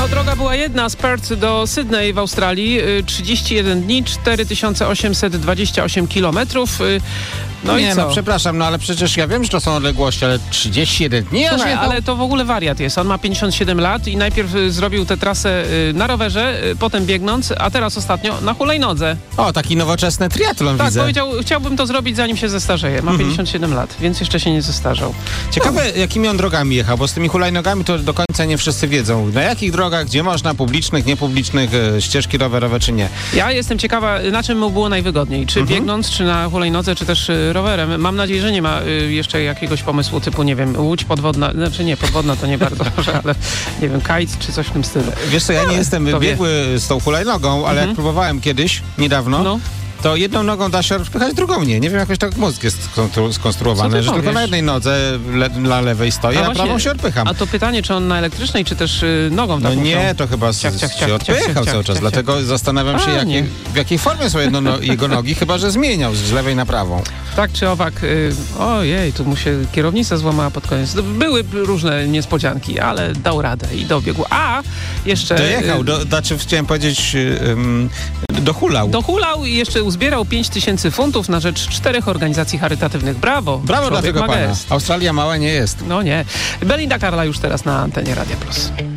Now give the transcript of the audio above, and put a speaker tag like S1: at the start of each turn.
S1: No, droga była jedna z Perth do Sydney w Australii. 31 dni, 4828 kilometrów. No
S2: nie,
S1: i co?
S2: no przepraszam, no ale przecież ja wiem, że to są odległości, ale 31 dni?
S1: Słuchaj, ale to w ogóle wariat jest. On ma 57 lat i najpierw zrobił tę trasę na rowerze, potem biegnąc, a teraz ostatnio na hulajnodze.
S2: O, taki nowoczesny triatlon
S1: Tak,
S2: widzę.
S1: powiedział, chciałbym to zrobić, zanim się zestarzeje. Ma 57 lat, więc jeszcze się nie zestarzał.
S2: Ciekawe, jakimi on drogami jechał, bo z tymi hulajnogami to do końca nie wszyscy wiedzą. Na jakich drogach, gdzie można, publicznych, niepublicznych, ścieżki rowerowe czy nie.
S1: Ja jestem ciekawa, na czym mu było najwygodniej. Czy biegnąc, czy na hulajnodze, czy też rowerem. Mam nadzieję, że nie ma jeszcze jakiegoś pomysłu typu, nie wiem, łódź podwodna. Znaczy nie, podwodna to nie bardzo może, ale nie wiem, kite czy coś w tym stylu.
S2: Wiesz co, ja nie jestem biegły z tą hulajnogą, ale jak próbowałem kiedyś, niedawno, to jedną nogą da się rozpychać, drugą nie. Nie wiem, jakoś tak mózg jest skonstruowany, że tylko na jednej nodze na lewej stoi, a prawą się odpycham.
S1: A to pytanie, czy on na elektrycznej, czy też nogą tak
S2: No nie, to chyba się odpychał cały czas, dlatego zastanawiam się, w jakiej formie są jego nogi, chyba że zmieniał z lewej na prawą.
S1: Tak czy owak, ojej, tu mu się kierownica złamała pod koniec. Były różne niespodzianki, ale dał radę i dobiegł. A jeszcze...
S2: Dojechał, znaczy chciałem powiedzieć, dohulał.
S1: Dohulał i jeszcze uzbierał 5000 funtów na rzecz 4 organizacji charytatywnych. Brawo!
S2: Brawo dla tego pana. Australia mała nie jest.
S1: No nie. Belinda Carla już teraz na antenie Radia Plus.